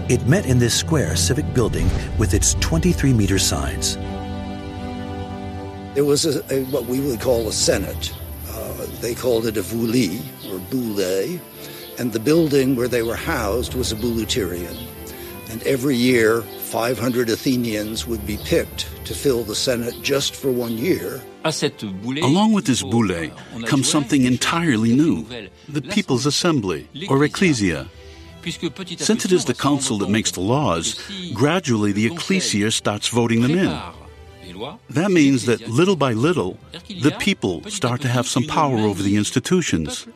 It met in this square civic building with its 23-meter sides. There was what we would call a senate. They called it a vouli, or boule, and the building where they were housed was a bouleuterion. And every year, 500 Athenians would be picked to fill the Senate just for 1 year. Along with this boule comes something entirely new, the People's Assembly, or Ecclesia. Since it is the council that makes the laws, gradually the ecclesia starts voting them in. That means that little by little, the people start to have some power over the institutions.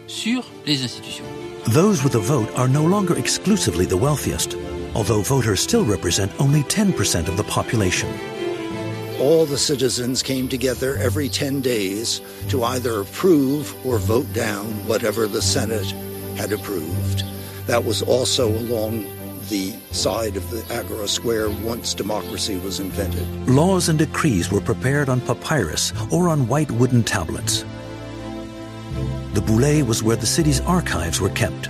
Those with a vote are no longer exclusively the wealthiest, although voters still represent only 10% of the population. All the citizens came together every 10 days to either approve or vote down whatever the Senate had approved. That was also along the side of the Agora Square once democracy was invented. Laws and decrees were prepared on papyrus or on white wooden tablets. The boule was where the city's archives were kept.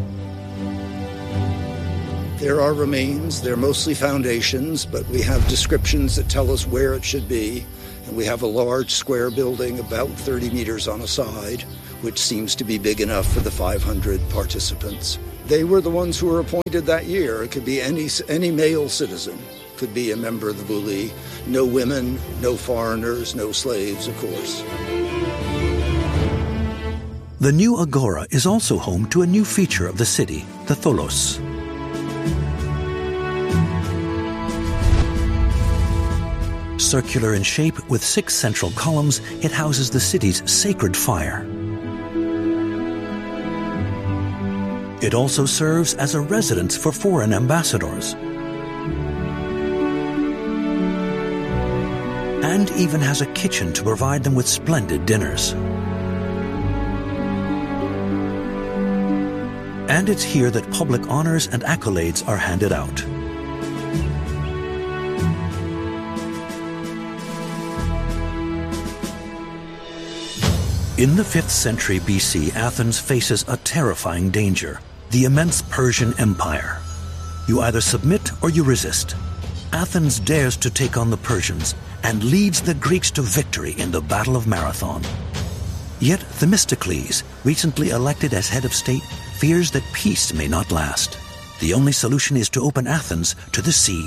There are remains. They're mostly foundations, but we have descriptions that tell us where it should be. And we have a large square building about 30 meters on a side, which seems to be big enough for the 500 participants. They were the ones who were appointed that year. It could be any male citizen could be a member of the boule. No women, no foreigners, no slaves, of course. The new Agora is also home to a new feature of the city, the Tholos. Circular in shape with 6 central columns, it houses the city's sacred fire. It also serves as a residence for foreign ambassadors, and even has a kitchen to provide them with splendid dinners. And it's here that public honors and accolades are handed out. In the 5th century BC, Athens faces a terrifying danger, the immense Persian Empire. You either submit or you resist. Athens dares to take on the Persians and leads the Greeks to victory in the Battle of Marathon. Yet Themistocles, recently elected as head of state, fears that peace may not last. The only solution is to open Athens to the sea.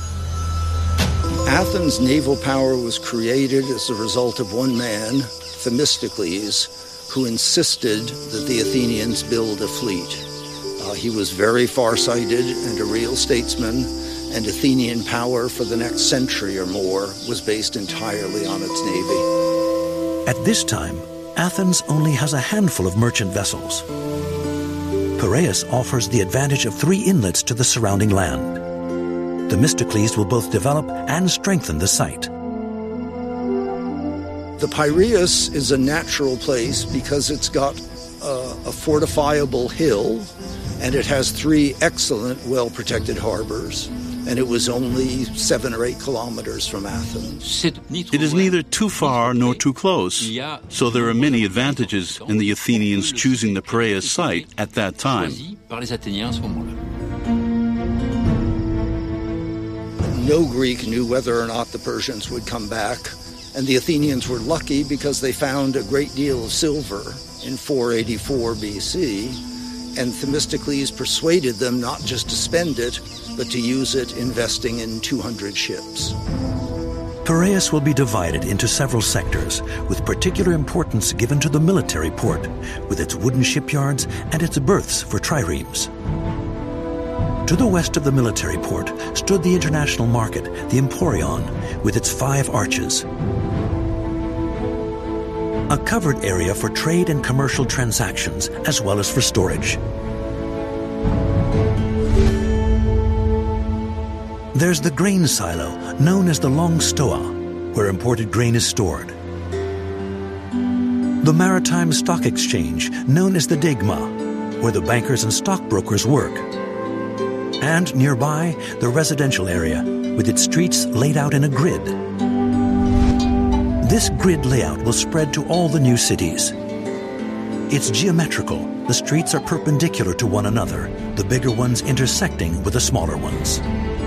Athens' naval power was created as a result of one man, Themistocles, who insisted that the Athenians build a fleet. He was very far-sighted and a real statesman, and Athenian power for the next century or more was based entirely on its navy. At this time, Athens only has a handful of merchant vessels. Piraeus offers the advantage of 3 inlets to the surrounding land. Themistocles will both develop and strengthen the site. The Piraeus is a natural place because it's got a fortifiable hill, and it has 3 excellent, well-protected harbors, and it was only 7 or 8 kilometers from Athens. It is neither too far nor too close, so there are many advantages in the Athenians choosing the Piraeus site at that time. No Greek knew whether or not the Persians would come back, and the Athenians were lucky because they found a great deal of silver in 484 BC, and Themistocles persuaded them not just to spend it, but to use it investing in 200 ships. Piraeus will be divided into several sectors, with particular importance given to the military port, with its wooden shipyards and its berths for triremes. To the west of the military port stood the international market, the Emporion, with its 5 arches. A covered area for trade and commercial transactions, as well as for storage. There's the grain silo, known as the Long Stoa, where imported grain is stored. The Maritime Stock Exchange, known as the Degma, where the bankers and stockbrokers work. And nearby, the residential area, with its streets laid out in a grid. This grid layout will spread to all the new cities. It's geometrical. The streets are perpendicular to one another, the bigger ones intersecting with the smaller ones.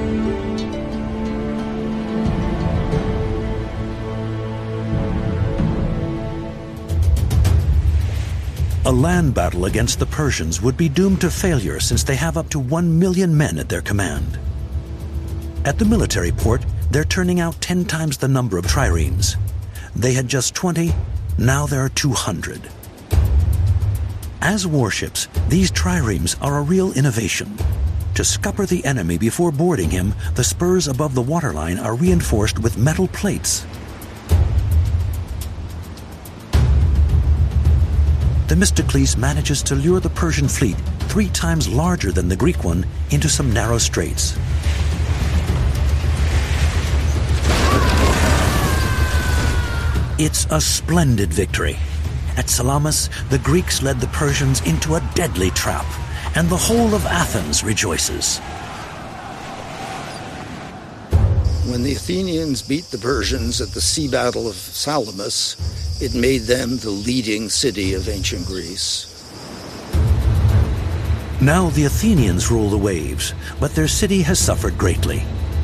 A land battle against the Persians would be doomed to failure since they have up to 1 million men at their command. At the military port, they're turning out 10 times the number of triremes. They had just 20, now there are 200. As warships, these triremes are a real innovation. To scupper the enemy before boarding him, the spurs above the waterline are reinforced with metal plates. Themistocles manages to lure the Persian fleet, 3 times larger than the Greek one, into some narrow straits. It's a splendid victory. At Salamis, the Greeks led the Persians into a deadly trap, and the whole of Athens rejoices. When the Athenians beat the Persians at the sea battle of Salamis, it made them the leading city of ancient Greece. Now the Athenians rule the waves, but their city has suffered greatly.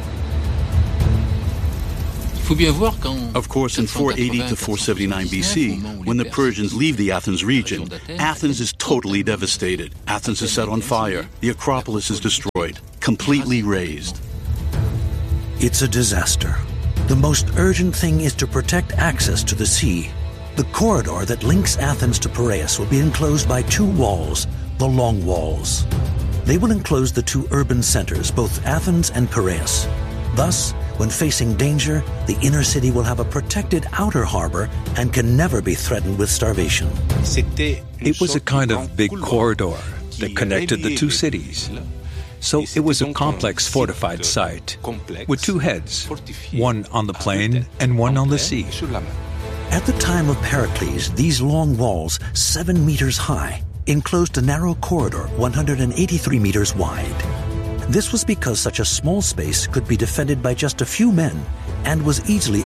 Of course, in 480 to 479 BC, when the Persians leave the Athens region, Athens is totally devastated. Athens is set on fire. The Acropolis is destroyed, completely razed. It's a disaster. The most urgent thing is to protect access to the sea. The corridor that links Athens to Piraeus will be enclosed by 2 walls, the Long Walls. They will enclose the 2 urban centers, both Athens and Piraeus. Thus, when facing danger, the inner city will have a protected outer harbor and can never be threatened with starvation. It was a kind of big corridor that connected the 2 cities. So it was a complex fortified site with 2 heads, one on the plain and one on the sea. At the time of Pericles, these long walls, 7 meters high, enclosed a narrow corridor 183 meters wide. This was because such a small space could be defended by just a few men and was easily